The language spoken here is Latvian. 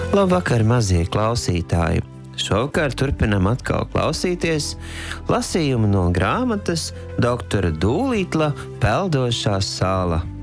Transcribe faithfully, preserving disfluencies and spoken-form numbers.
Labvakar, mazie klausītāji! Šovakar turpinam atkal klausīties lasījumu no grāmatas Doktora Dūlitla Peldošā sala.